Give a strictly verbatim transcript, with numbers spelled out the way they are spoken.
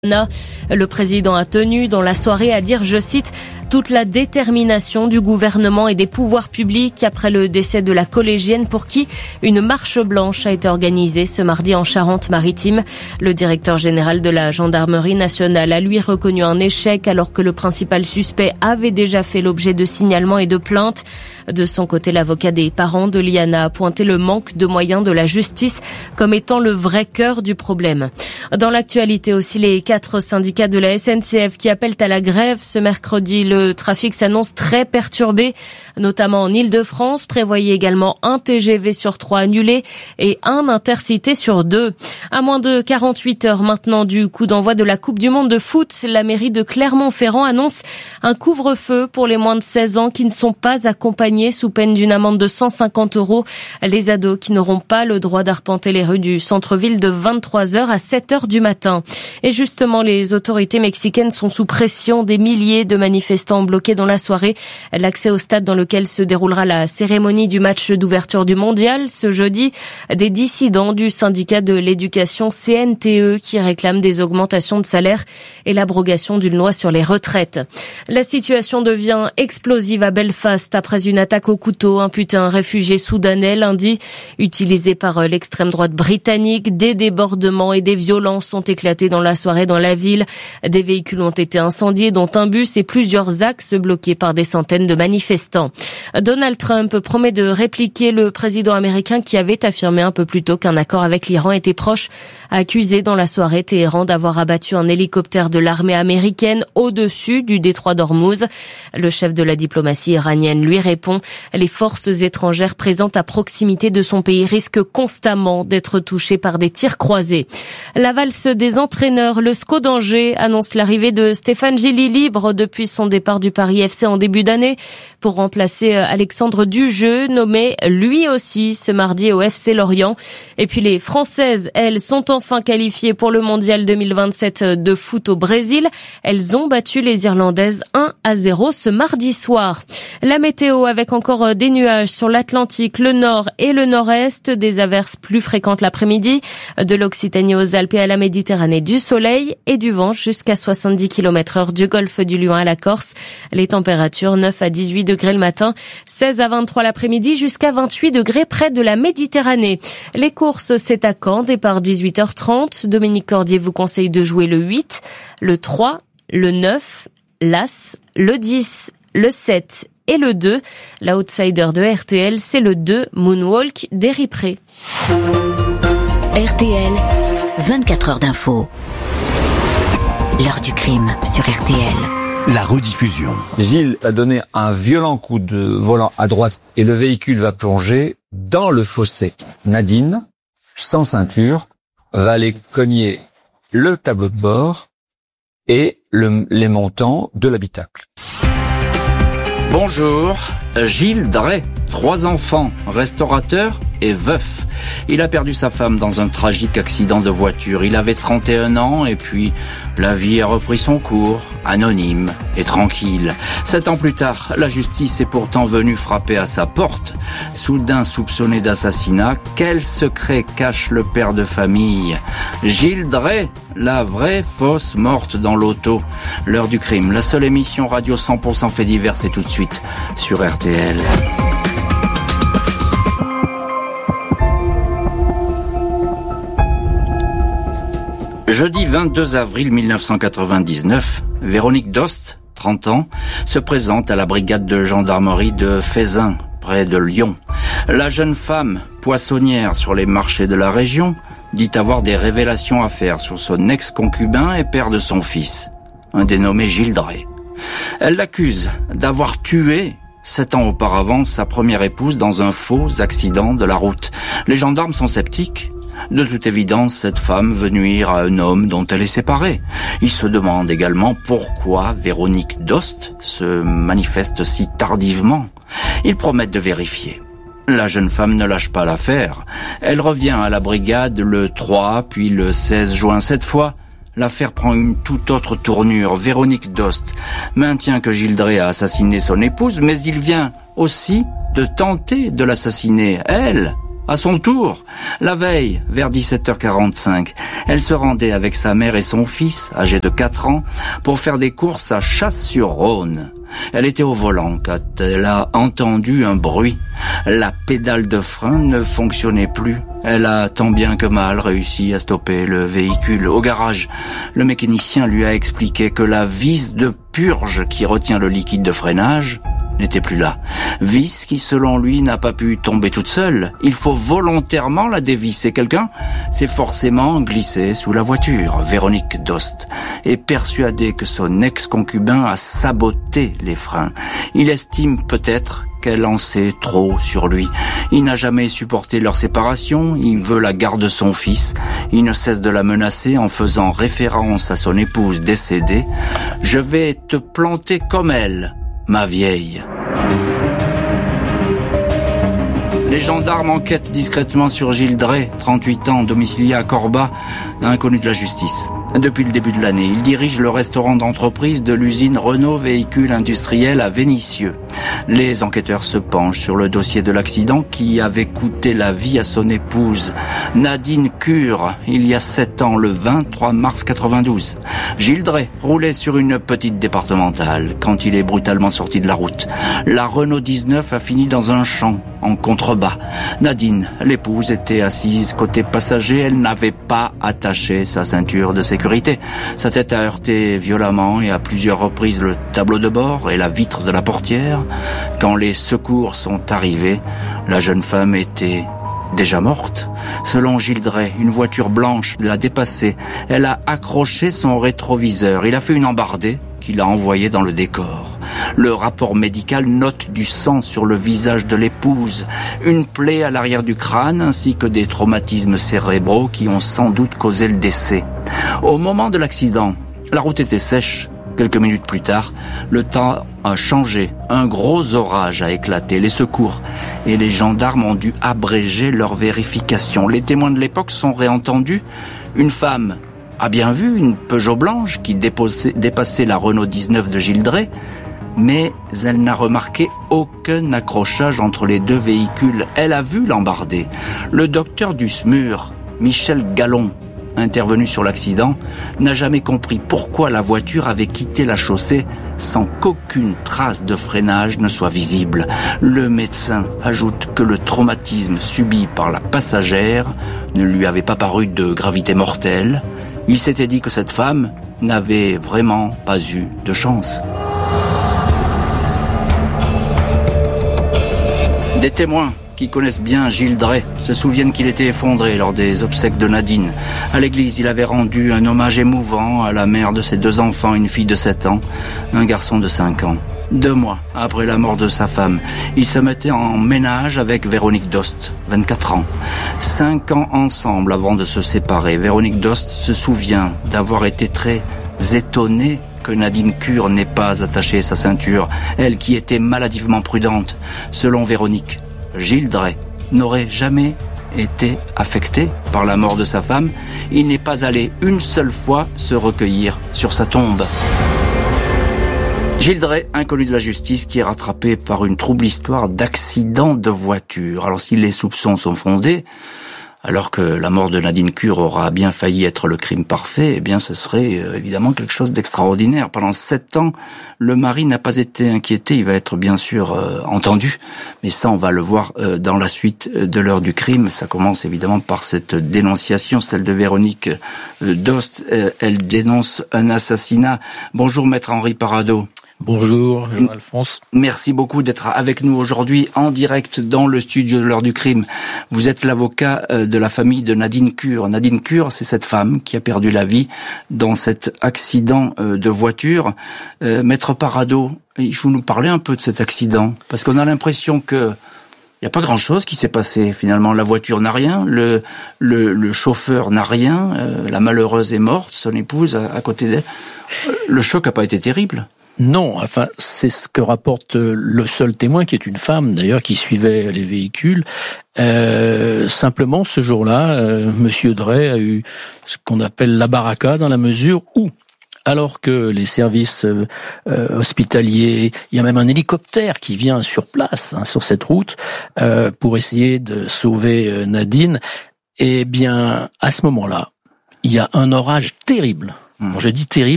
Le président a tenu dans la soirée à dire, je cite, toute la détermination du gouvernement et des pouvoirs publics après le décès de la collégienne pour qui une marche blanche a été organisée ce mardi en Charente-Maritime. Le directeur général de la gendarmerie nationale a lui reconnu un échec alors que le principal suspect avait déjà fait l'objet de signalements et de plaintes. De son côté, l'avocat des parents de Liana a pointé le manque de moyens de la justice comme étant le vrai cœur du problème. Dans l'actualité aussi, les quatre syndicats de la S N C F qui appellent à la grève ce mercredi. Le trafic s'annonce très perturbé, notamment en Île-de-France. Prévoyez également un T G V sur trois annulé et un Intercité sur deux. À moins de quarante-huit heures maintenant du coup d'envoi de la Coupe du Monde de foot, la mairie de Clermont-Ferrand annonce un couvre-feu pour les moins de seize ans qui ne sont pas accompagnés sous peine d'une amende de cent cinquante euros. Les ados qui n'auront pas le droit d'arpenter les rues du centre-ville de vingt-trois heures à sept heures du matin. Et justement, les autorités mexicaines sont sous pression. Des milliers de manifestants bloqués dans la soirée. L'accès au stade dans lequel se déroulera la cérémonie du match d'ouverture du mondial ce jeudi. Des dissidents du syndicat de l'éducation C N T E qui réclament des augmentations de salaire et l'abrogation d'une loi sur les retraites. La situation devient explosive à Belfast après une attaque au couteau imputée à un réfugié soudanais lundi, utilisé par l'extrême droite britannique. Des débordements et des violences ont éclaté dans la soirée dans la ville. Des véhicules ont été incendiés, dont un bus et plusieurs axes bloqués par des centaines de manifestants. Donald Trump promet de répliquer le président américain qui avait affirmé un peu plus tôt qu'un accord avec l'Iran était proche, accusé dans la soirée Téhéran d'avoir abattu un hélicoptère de l'armée américaine au-dessus du détroit d'Ormuz. Le chef de la diplomatie iranienne lui répond, les forces étrangères présentes à proximité de son pays risquent constamment d'être touchées par des tirs croisés. La valse des entraîneurs, le S C O d'Angers annonce l'arrivée de Stéphane Gilly libre depuis son départ du Paris F C en début d'année pour remplacer Alexandre Dujeu, nommé lui aussi ce mardi au F C Lorient. Et puis les Françaises, elles, sont enfin qualifiées pour le mondial deux mille vingt-sept de foot au Brésil. Elles ont battu les Irlandaises un à zéro ce mardi soir. La météo avec encore des nuages sur l'Atlantique, le nord et le nord-est, des averses plus fréquentes l'après-midi, de l'Occitanie aux Alpes et à la Méditerranée, du soleil et du vent jusqu'à soixante-dix kilomètres heure du golfe du Lion à la Corse. Les températures neuf à dix-huit degrés le matin, seize à vingt-trois l'après-midi, jusqu'à vingt-huit degrés près de la Méditerranée. Les courses, c'est à Caen, départ dix-huit heures trente. Dominique Cordier vous conseille de jouer le huit, le trois, le neuf, l'As, le dix, le sept et le deux. L'outsider de R T L, c'est le deux, Moonwalk d'Éric Pré. R T L, vingt-quatre heures d'info. L'heure du crime sur R T L. La rediffusion. Gilles a donné un violent coup de volant à droite et le véhicule va plonger dans le fossé. Nadine, sans ceinture, va aller cogner le tableau de bord et le, les montants de l'habitacle. Bonjour, Gilles Drey, trois enfants, restaurateur et veuf. Il a perdu sa femme dans un tragique accident de voiture. Il avait trente et un ans et puis la vie a repris son cours, anonyme et tranquille. Sept ans plus tard, la justice est pourtant venue frapper à sa porte. Soudain soupçonné d'assassinat, quel secret cache le père de famille? Gilles Drey, la vraie fausse morte dans l'auto. L'heure du crime, la seule émission radio cent pour cent fait divers, c'est tout de suite sur R T L. Jeudi vingt-deux avril mille neuf cent quatre-vingt-dix-neuf, Véronique Dost, trente ans, se présente à la brigade de gendarmerie de Fézin, près de Lyon. La jeune femme, poissonnière sur les marchés de la région, dit avoir des révélations à faire sur son ex-concubin et père de son fils, un dénommé Gilles Drey. Elle l'accuse d'avoir tué, sept ans auparavant, sa première épouse dans un faux accident de la route. Les gendarmes sont sceptiques. De toute évidence, cette femme veut nuire à un homme dont elle est séparée. Ils se demandent également pourquoi Véronique Dost se manifeste si tardivement. Ils promettent de vérifier. La jeune femme ne lâche pas l'affaire. Elle revient à la brigade le trois, puis le seize juin. Cette fois, l'affaire prend une toute autre tournure. Véronique Dost maintient que Gilles Drey a assassiné son épouse, mais il vient aussi de tenter de l'assassiner, elle, À son tour, la veille, vers dix-sept heures quarante-cinq, elle se rendait avec sa mère et son fils, âgé de quatre ans, pour faire des courses à Chasse-sur-Rhône. Elle était au volant quand elle a entendu un bruit. La pédale de frein ne fonctionnait plus. Elle a tant bien que mal réussi à stopper le véhicule. Au garage, le mécanicien lui a expliqué que la vis de purge qui retient le liquide de freinage n'était plus là. Vis qui, selon lui, n'a pas pu tomber toute seule. Il faut volontairement la dévisser. Quelqu'un s'est forcément glissé sous la voiture. Véronique Dost est persuadée que son ex-concubin a saboté les freins. Il estime peut-être qu'elle en sait trop sur lui. Il n'a jamais supporté leur séparation, il veut la garde de son fils. Il ne cesse de la menacer en faisant référence à son épouse décédée. « Je vais te planter comme elle, ma vieille ». Les gendarmes enquêtent discrètement sur Gilles Drey, trente-huit ans, domicilié à Corba, inconnu de la justice. Depuis le début de l'année, il dirige le restaurant d'entreprise de l'usine Renault Véhicules Industriels à Vénissieux. Les enquêteurs se penchent sur le dossier de l'accident qui avait coûté la vie à son épouse, Nadine Cure, il y a sept ans, le vingt-trois mars quatre-vingt-douze. Gilles Drey roulait sur une petite départementale quand il est brutalement sorti de la route. La Renault dix-neuf a fini dans un champ, en contrebas. Nadine, l'épouse, était assise côté passager, elle n'avait pas attaché sa ceinture de sécurité. Sa tête a heurté violemment et à plusieurs reprises le tableau de bord et la vitre de la portière. Quand les secours sont arrivés, la jeune femme était déjà morte. Selon Gilles Drey, une voiture blanche l'a dépassée. Elle a accroché son rétroviseur. Il a fait une embardée qu'il a envoyée dans le décor. Le rapport médical note du sang sur le visage de l'épouse, une plaie à l'arrière du crâne ainsi que des traumatismes cérébraux qui ont sans doute causé le décès. Au moment de l'accident, la route était sèche. Quelques minutes plus tard, le temps a changé. Un gros orage a éclaté. Les secours et les gendarmes ont dû abréger leur vérification. Les témoins de l'époque sont réentendus. Une femme a bien vu une Peugeot blanche qui dépassait, dépassait la Renault dix-neuf de Gilles Drey, mais elle n'a remarqué aucun accrochage entre les deux véhicules. Elle a vu l'embardée. Le docteur du S M U R, Michel Gallon, intervenu sur l'accident, n'a jamais compris pourquoi la voiture avait quitté la chaussée sans qu'aucune trace de freinage ne soit visible. Le médecin ajoute que le traumatisme subi par la passagère ne lui avait pas paru de gravité mortelle. Il s'était dit que cette femme n'avait vraiment pas eu de chance. Des témoins qui connaissent bien Gilles Drey se souviennent qu'il était effondré lors des obsèques de Nadine. À l'église, il avait rendu un hommage émouvant à la mère de ses deux enfants, une fille de sept ans, un garçon de cinq ans. Deux mois après la mort de sa femme, il se mettait en ménage avec Véronique Dost, vingt-quatre ans. Cinq ans ensemble avant de se séparer. Véronique Dost se souvient d'avoir été très étonnée que Nadine Cure n'ait pas attaché sa ceinture, elle qui était maladivement prudente. Selon Véronique, Gilles Drey n'aurait jamais été affecté par la mort de sa femme. Il n'est pas allé une seule fois se recueillir sur sa tombe. Gilles Drey, inconnu de la justice, qui est rattrapé par une trouble histoire d'accident de voiture. Alors si les soupçons sont fondés, alors que la mort de Nadine Cure aura bien failli être le crime parfait, eh bien ce serait euh, évidemment quelque chose d'extraordinaire. Pendant sept ans, le mari n'a pas été inquiété, il va être bien sûr euh, entendu, mais ça on va le voir euh, dans la suite de l'heure du crime. Ça commence évidemment par cette dénonciation, celle de Véronique euh, Dost. Euh, elle dénonce un assassinat. Bonjour maître Henri Parado. Bonjour, Jean-Alphonse. Merci beaucoup d'être avec nous aujourd'hui en direct dans le studio de l'heure du crime. Vous êtes l'avocat de la famille de Nadine Cure. Nadine Cure, c'est cette femme qui a perdu la vie dans cet accident de voiture. Euh, Maître Parado, il faut nous parler un peu de cet accident, parce qu'on a l'impression que il n'y a pas grand-chose qui s'est passé. Finalement, la voiture n'a rien, le, le, le chauffeur n'a rien, euh, la malheureuse est morte, son épouse à, à côté d'elle. Le choc n'a pas été terrible. Non, enfin, c'est ce que rapporte le seul témoin, qui est une femme d'ailleurs, qui suivait les véhicules. Euh, simplement, ce jour-là, euh, Monsieur Drey a eu ce qu'on appelle la baraka, dans la mesure où, alors que les services euh, hospitaliers, il y a même un hélicoptère qui vient sur place, hein, sur cette route, euh, pour essayer de sauver euh, Nadine. Eh bien, à ce moment-là, il y a un orage terrible. Mmh. Bon, je dis terrible